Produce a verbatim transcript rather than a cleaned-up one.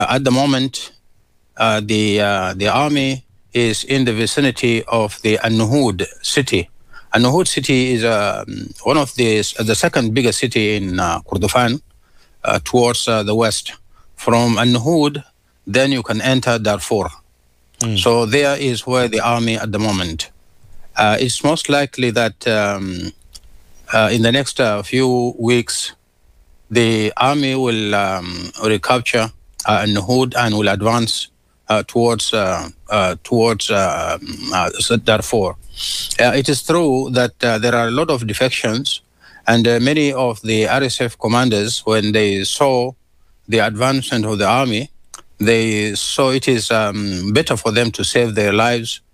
at the moment, uh, the uh, the army is in the vicinity of the An-Nuhud city. An-Nuhud city is uh, one of the the second biggest city in uh, Kordofan, uh, towards uh, the west. From An-Nuhud, then you can enter Darfur. Mm. So there is where the army at the moment. Uh, it's most likely that um, uh, in the next uh, few weeks, the army will um, recapture uh, Nuhud and will advance uh, towards uh, uh, towards uh, uh, Darfur. Uh, it is true that uh, there are a lot of defections, and uh, many of the R S F commanders, when they saw the advancement of the army, they saw it is um, better for them to save their lives